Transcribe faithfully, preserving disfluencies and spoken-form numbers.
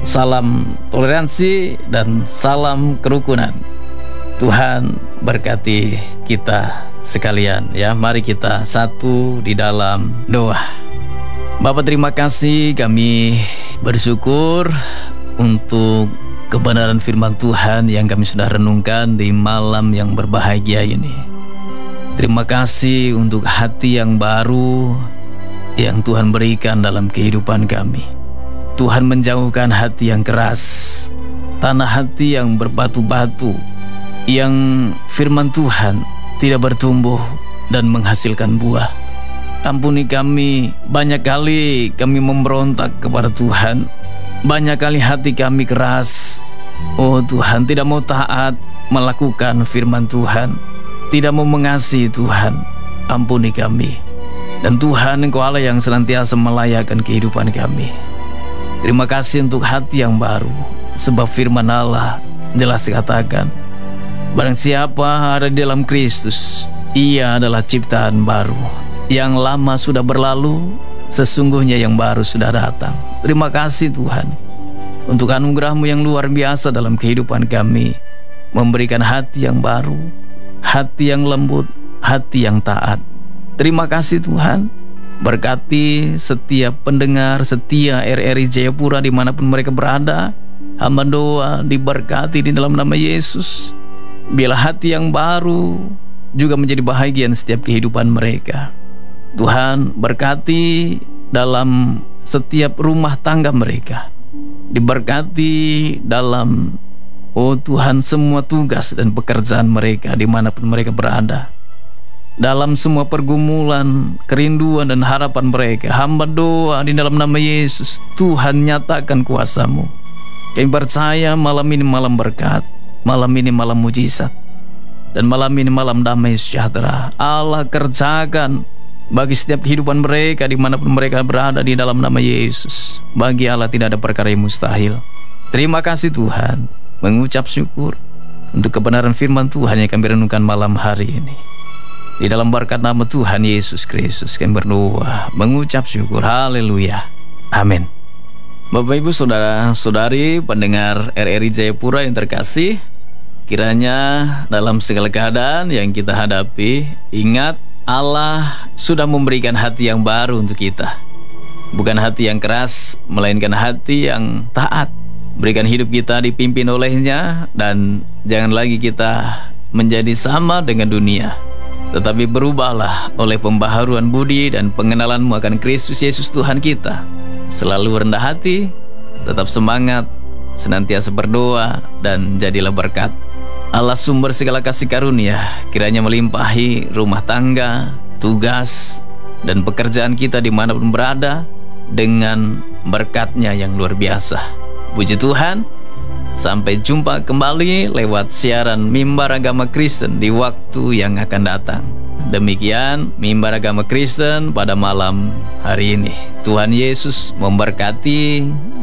salam toleransi, dan salam kerukunan. Tuhan berkati kita sekalian ya. Mari kita satu di dalam doa. Bapa, terima kasih, kami bersyukur untuk kebenaran firman Tuhan yang kami sudah renungkan di malam yang berbahagia ini. Terima kasih untuk hati yang baru yang Tuhan berikan dalam kehidupan kami. Tuhan menjauhkan hati yang keras, tanah hati yang berbatu-batu, yang firman Tuhan tidak bertumbuh dan menghasilkan buah. Ampuni kami, banyak kali kami memberontak kepada Tuhan. Banyak kali hati kami keras. Oh Tuhan, tidak mau taat melakukan firman Tuhan, tidak mau mengasihi Tuhan. Ampuni kami. Dan Tuhan, Engkau Allah yang senantiasa melayakkan kehidupan kami. Terima kasih untuk hati yang baru, sebab firman Allah jelas dikatakan, barang siapa ada di dalam Kristus, ia adalah ciptaan baru. Yang lama sudah berlalu, sesungguhnya yang baru sudah datang. Terima kasih Tuhan untuk anugerah-Mu yang luar biasa dalam kehidupan kami, memberikan hati yang baru, hati yang lembut, hati yang taat. Terima kasih Tuhan. Berkati setiap pendengar setia R R I Jayapura dimanapun mereka berada. Hamba doa diberkati di dalam nama Yesus. Bila hati yang baru juga menjadi bahagian setiap kehidupan mereka. Tuhan berkati dalam setiap rumah tangga mereka. Diberkati dalam, oh Tuhan, semua tugas dan pekerjaan mereka dimanapun mereka berada. Dalam semua pergumulan, kerinduan dan harapan mereka, hamba doa di dalam nama Yesus, Tuhan nyatakan kuasa-Mu. Kami percaya malam ini malam berkat, malam ini malam mujizat, dan malam ini malam damai sejahtera. Allah kerjakan bagi setiap kehidupan mereka dimanapun mereka berada di dalam nama Yesus. Bagi Allah tidak ada perkara yang mustahil. Terima kasih Tuhan, mengucap syukur untuk kebenaran firman Tuhan yang kami renungkan malam hari ini. Di dalam berkat nama Tuhan Yesus Kristus kami berdoa, mengucap syukur. Haleluya, amin. Bapak Ibu Saudara-saudari pendengar R R I Jayapura yang terkasih, kiranya dalam segala keadaan yang kita hadapi, ingat Allah sudah memberikan hati yang baru untuk kita. Bukan hati yang keras, melainkan hati yang taat. Berikan hidup kita dipimpin olehnya, dan jangan lagi kita menjadi sama dengan dunia, tetapi berubahlah oleh pembaharuan budi dan pengenalanmu akan Kristus Yesus Tuhan kita. Selalu rendah hati, tetap semangat, senantiasa berdoa, dan jadilah berkat. Allah sumber segala kasih karunia kiranya melimpahi rumah tangga, tugas, dan pekerjaan kita dimanapun berada dengan berkat-Nya yang luar biasa. Puji Tuhan. Sampai jumpa kembali lewat siaran Mimbar Agama Kristen di waktu yang akan datang. Demikian Mimbar Agama Kristen pada malam hari ini. Tuhan Yesus memberkati.